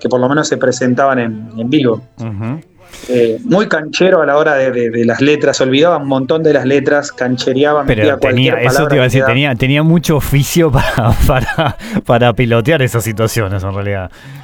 que por lo menos se presentaban en vivo. Uh-huh. Muy canchero a la hora de las letras, olvidaba un montón de las letras, canchereaba, Pero metía cualquier palabra. eso te iba a decir, tenía mucho oficio para pilotear esas situaciones en realidad.